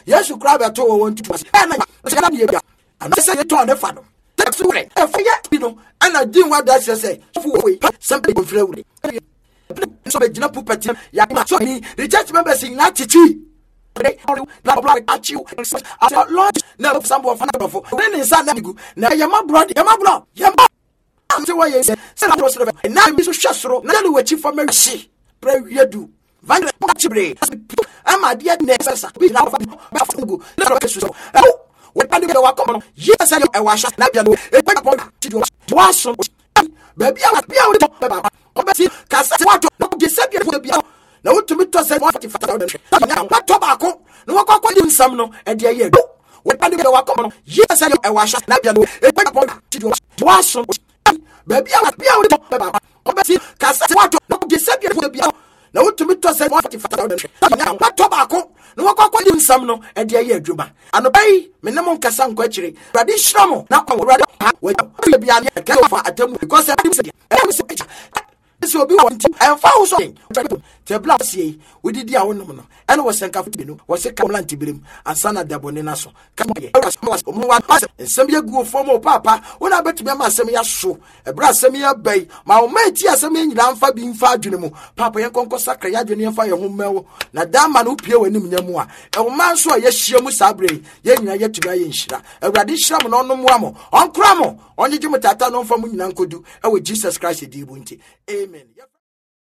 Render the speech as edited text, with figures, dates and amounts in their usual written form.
Yes, you grab a toe one to us. And I say it on the funnel. That's the way. You know, and I didn't want that to say. Some people flow. So they didn't put it. The church members in attitude. At you, I Lord, no, some of them. When is that? Now, you're my brother, I'm the way you said, and now I'm so shastro. Now you wait for mercy. Pray you do. Vandre, I'm a dear necessary. We now have go. Oh, what can you come on? Yes, I was not piano. A wash. Baby, I was beyond the top. Obviously, Casawato, no disappear will be out. No to me to say 1,500. What tobacco? No, I call you some no, and dear year. What can you come on? Yes, I was not piano. A wash. Baby, I was beyond the top. Obviously, Casawato, no disappear will be out. No to me to say 1,500. What tobacco? No, I call you some no, and dear year, Juba. And obey, minimum Cassan Quetchery. Traditional, now I'm rather. Well, be an attempt because I said, so be one and found something. The blast we did the own and was sent off to be was a command to brim and son of the Boninaso. Come on, and some year go for more papa when I bet to be my semi show a brass semi bay. My mate, yes, I mean, I'm for being far junimo. Papa and Conco Sacra, Yadrian fire home mel. Nadam Manupio and Nimua. A man saw yes, she musabre, yet to be in Shira. A radish on no more on Cramo, only Jumatata no from Munanko do, and with Jesus Christ, a dear bunty. Amen.